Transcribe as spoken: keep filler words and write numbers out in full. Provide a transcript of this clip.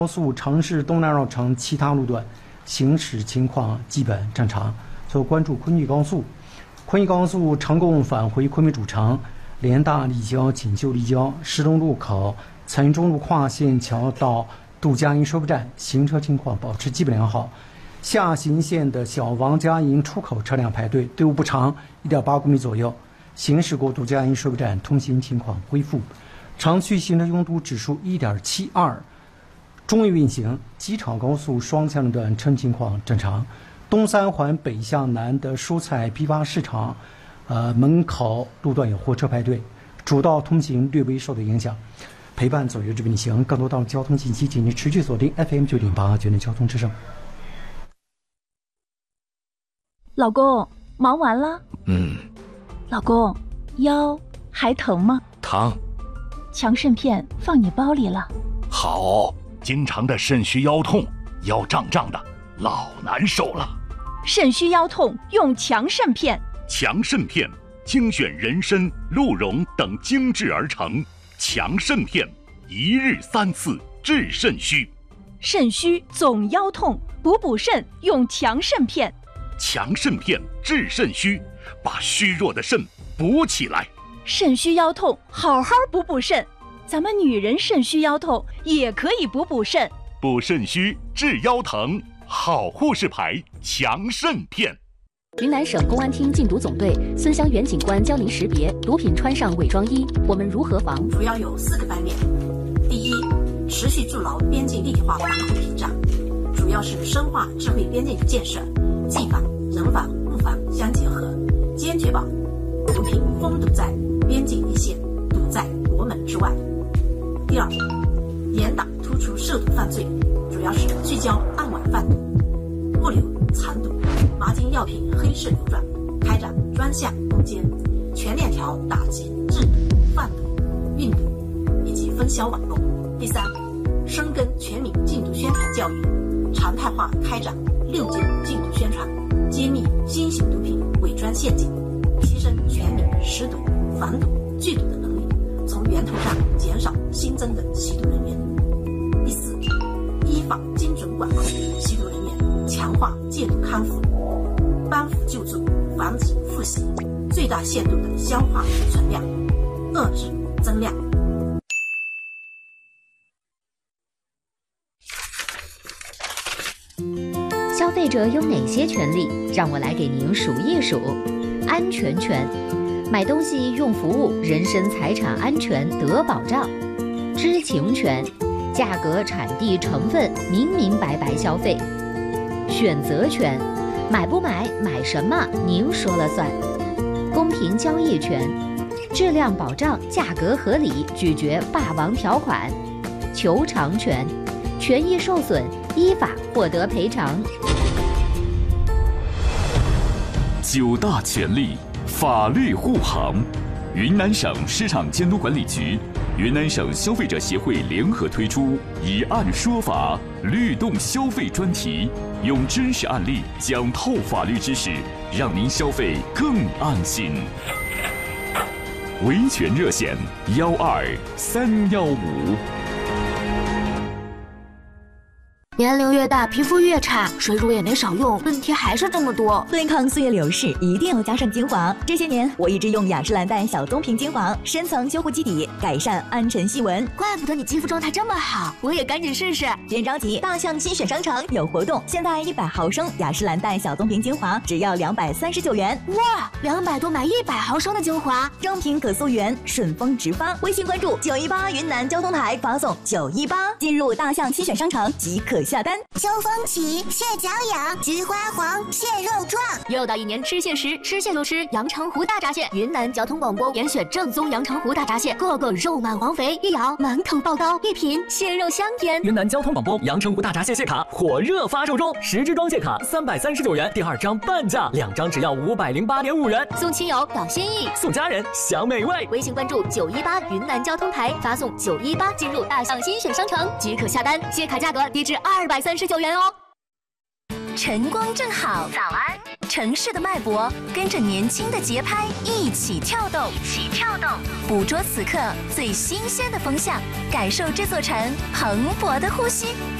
高速城市东南绕城其他路段行驶情况基本正常。所关注昆玉高速，昆玉高速成功返回昆明主城，联大立交、锦绣立交、石龙路口、彩云中路跨线桥到杜家营收费站行车情况保持基本良好。下行线的小王家营出口车辆排队，队伍不长， 一点八公里左右。行驶过杜家营收费站，通行情况恢复。城区行车拥堵指数 一点七二， 中运运行。机场高速双向路段车情况正常。东三环北向南的蔬菜批发市场，呃门口路段有货车排队，主道通行略微受到影响。陪伴左右之并行，更多道路交通信息，请您持续锁定 F M 九点八， 九点交通之声。 老公，忙完了？ 嗯。 老公，腰还疼吗？ 疼。 强肾片放你包里了。 好，经常的肾虚腰痛，腰胀胀的，老难受了。 肾虚腰痛用强肾片。 强肾片精选人参、鹿茸等精制而成，强肾片一日三次治肾虚。 肾虚总腰痛，补补肾用强肾片。 强肾片治肾虚，把虚弱的肾补起来。 肾虚腰痛，好好补补肾。咱们女人肾虚腰痛也可以补补肾。 补肾虚治腰疼，好护士牌强肾片。 云南省公安厅禁毒总队孙湘元警官教您识别毒品穿上伪装衣，我们如何防？ 主要有四个方面。第一，持续筑牢边境立体化防控屏障，主要是深化智慧边境建设，技防、人防、物防相结合，坚决保毒品封堵在边境一线，堵在国门之外。第二，严打突出涉毒犯罪，主要是聚焦案晚贩毒，不留藏毒、麻筋药品黑市流转，开展专项攻坚，全链条打击制毒、贩毒、运毒以及分销网络。第三，深耕全民禁毒宣传教育，常态化开展六戒禁毒宣传，揭秘新型毒品伪装陷阱，提升全民识毒、防毒、拒毒的能力，从源头上减少新增的吸毒人员。第四，依法精准管控吸毒人员，强化戒毒康复，帮扶救助，防止复吸，最大限度的消化存量，遏制增量。 消费者有哪些权利？让我来给您数一数。安全权，买东西用服务，人身财产安全得保障。知情权，价格、产地、成分明明白白消费。选择权，买不买，买什么，您说了算。公平交易权，质量保障，价格合理，拒绝霸王条款。求偿权，权益受损，依法获得赔偿。 九大权利，法律护航。云南省市场监督管理局、云南省消费者协会联合推出“以案说法”律动消费专题，用真实案例讲透法律知识，让您消费更安心。维权热线：幺二三幺五。 年龄越大，皮肤越差，水乳也没少用，问题还是这么多。 对抗岁月流逝，一定要加上精华。这些年，我一直用雅诗兰黛小棕瓶精华，深层修护基底，改善暗沉细纹。 怪不得你肌肤状态这么好，我也赶紧试试。 别着急，大象精选商城有活动，现在一百毫升雅诗兰黛小棕瓶精华只要两百三十九元。 哇，两百多买一百毫升的精华， 正品可溯源，顺丰直发。微信关注九一八云南交通台，发送九一八，进入大象精选商城即可下单。 秋风起，蟹脚痒，菊花黄，蟹肉壮。 又到一年吃蟹时，吃蟹就吃阳澄湖大闸蟹。云南交通广播严选正宗阳澄湖大闸蟹，个个肉满黄肥，一咬满口爆刀，一品蟹肉香甜。 云南交通广播阳澄湖大闸蟹蟹卡火热发售中，十支装蟹卡三百三十九元，第二张半价，两张只要五百零八点五元。 送亲友表心意， 送家人享美味。 微信关注九一八云南交通台，发送九一八进入大象精选商城即可下单，蟹卡价格低至二百三十九元哦。 晨光正好，早安。 城市的脉搏，跟着年轻的节拍一起跳动，一起跳动，捕捉此刻最新鲜的风向，感受这座城蓬勃的呼吸。